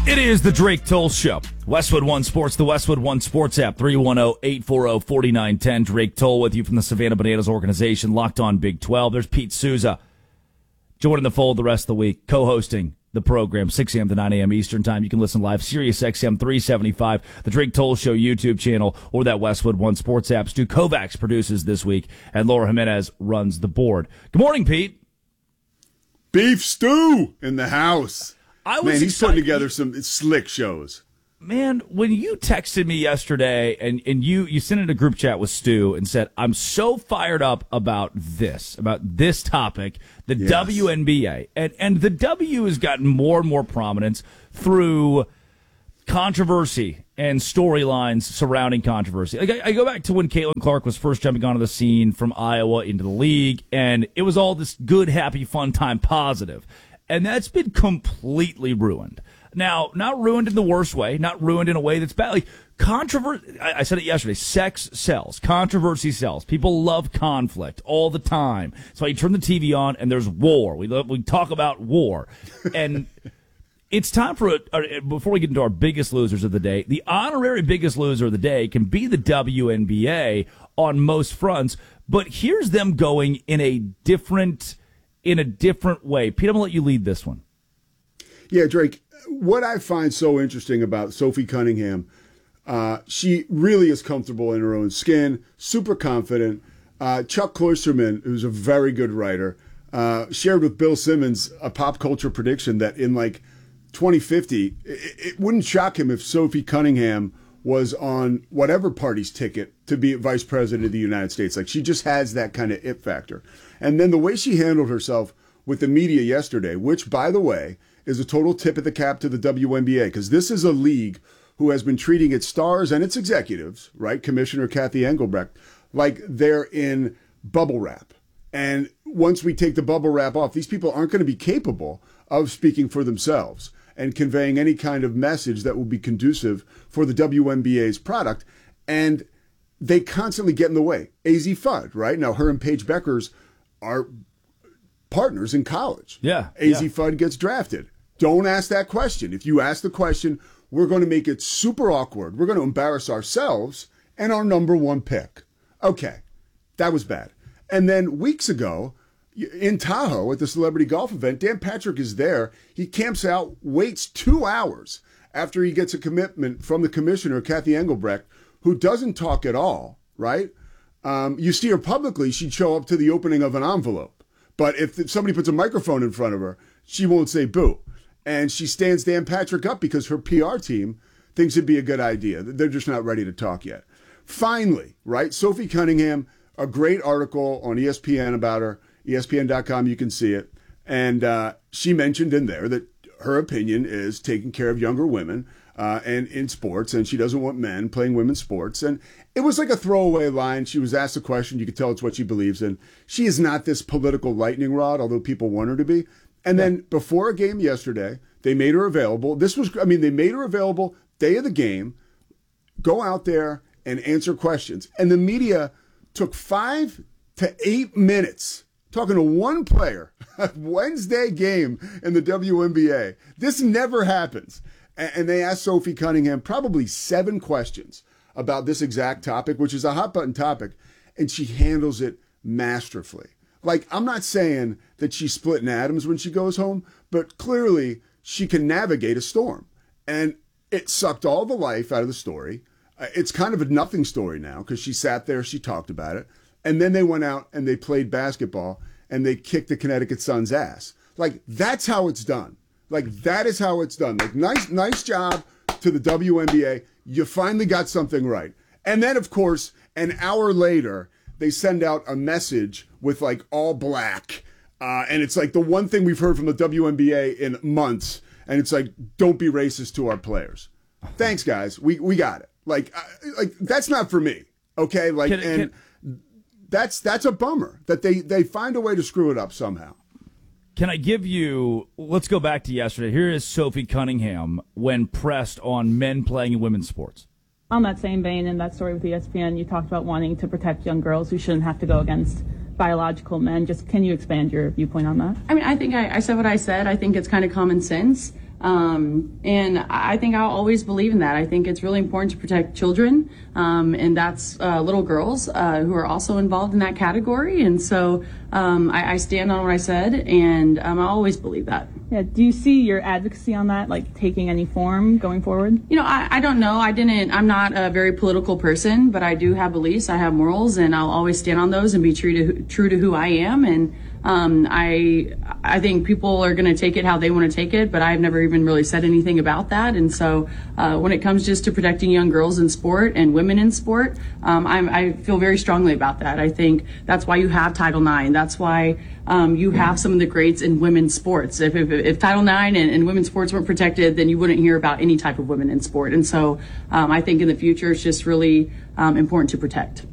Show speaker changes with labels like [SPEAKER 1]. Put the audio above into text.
[SPEAKER 1] It is the Drake Toll Show. Westwood One Sports, the Westwood One Sports app, 310-840-4910. Drake Toll with you from the Savannah Bananas organization, Locked On Big 12. There's Pete Souza joining the fold the rest of the week, co-hosting the program, 6 a.m. to 9 a.m. Eastern Time. You can listen live, Sirius XM 375, the Drake Toll Show YouTube channel, or that Westwood One Sports app. Stu Kovacs produces this week, and Laura Jimenez runs the board. Good morning, Pete.
[SPEAKER 2] Beef stew in the house. He's putting together some slick shows.
[SPEAKER 1] Man, when you texted me yesterday and you sent in a group chat with Stu and said, I'm so fired up about this topic, the WNBA. And the W has gotten more and more prominence through controversy and storylines surrounding controversy. Like I go back to when Caitlin Clark was first jumping onto the scene from Iowa into the league, and it was all this good, happy, fun time, positive. And that's been completely ruined. Now, not ruined in the worst way, not ruined in a way that's bad. Like, controversy, I said it yesterday, sex sells, controversy sells. People love conflict all the time. So you turn the TV on and there's war. We talk about war. And it's time for, before we get into our biggest losers of the day, the honorary biggest loser of the day can be the WNBA on most fronts. But here's them going in a different way. Pete, I'm going to let you lead this one.
[SPEAKER 2] Yeah, Drake, what I find so interesting about Sophie Cunningham, she really is comfortable in her own skin, super confident. Chuck Klosterman, who's a very good writer, shared with Bill Simmons a pop culture prediction that in 2050, it wouldn't shock him if Sophie Cunningham was on whatever party's ticket to be vice president of the United States. She just has that kind of it factor. And then the way she handled herself with the media yesterday, which, by the way, is a total tip of the cap to the WNBA, because this is a league who has been treating its stars and its executives, right, Commissioner Kathy Engelbrecht, like they're in bubble wrap. And once we take the bubble wrap off, these people aren't going to be capable of speaking for themselves and conveying any kind of message that will be conducive for the WNBA's product. And they constantly get in the way. AZ Fudd, right? Now, her and Paige Beckers are partners in college.
[SPEAKER 1] Yeah.
[SPEAKER 2] AZ Fudd gets drafted. Don't ask that question. If you ask the question, we're going to make it super awkward. We're going to embarrass ourselves and our number one pick. Okay, that was bad. And then weeks ago, in Tahoe at the celebrity golf event, Dan Patrick is there. He camps out, waits 2 hours after he gets a commitment from the commissioner, Kathy Engelbrecht, who doesn't talk at all, right? You see her publicly, she'd show up to the opening of an envelope. But if somebody puts a microphone in front of her, she won't say boo. And she stands Dan Patrick up because her PR team thinks it'd be a good idea. They're just not ready to talk yet. Finally, right, Sophie Cunningham, a great article on ESPN about her. ESPN.com, you can see it. And she mentioned in there that her opinion is taking care of younger women and in sports, and she doesn't want men playing women's sports. And it was like a throwaway line. She was asked a question. You could tell it's what she believes in. She is not this political lightning rod, although people want her to be. And then before a game yesterday, they made her available. They made her available day of the game. Go out there and answer questions. And the media took 5 to 8 minutes talking to one player, a Wednesday game in the WNBA. This never happens. And they asked Sophie Cunningham probably 7 questions about this exact topic, which is a hot button topic, and she handles it masterfully. I'm not saying that she's splitting atoms when she goes home, but clearly she can navigate a storm. And it sucked all the life out of the story. It's kind of a nothing story now because she sat there, she talked about it. And then they went out and they played basketball and they kicked the Connecticut Sun's ass. That's how it's done. That is how it's done. Nice job to the WNBA. You finally got something right. And then, of course, an hour later, they send out a message with all black. And it's the one thing we've heard from the WNBA in months. And it's don't be racist to our players. Thanks, guys. We got it. That's not for me. Okay. That's a bummer that they find a way to screw it up somehow.
[SPEAKER 1] Can I give you, let's go back to yesterday. Here is Sophie Cunningham when pressed on men playing in women's sports.
[SPEAKER 3] On that same vein, in that story with ESPN, you talked about wanting to protect young girls who shouldn't have to go against biological men. Just can you expand your viewpoint on that?
[SPEAKER 4] I mean, I think I said what I said. I think it's kind of common sense. And I think I'll always believe in that. I think it's really important to protect children, and that's little girls who are also involved in that category. And so I stand on what I said, and I always believe that.
[SPEAKER 3] Yeah. Do you see your advocacy on that, like, taking any form going forward?
[SPEAKER 4] You know, I don't know. I'm not a very political person, but I do have beliefs. I have morals, and I'll always stand on those and be true to who I am. And I think people are going to take it how they want to take it, but I've never even really said anything about that. And so when it comes just to protecting young girls in sport and women in sport, I feel very strongly about that. I think that's why you have Title IX. That's why you have some of the greats in women's sports. If Title IX and women's sports weren't protected, then you wouldn't hear about any type of women in sport. And so I think in the future it's just really important to protect.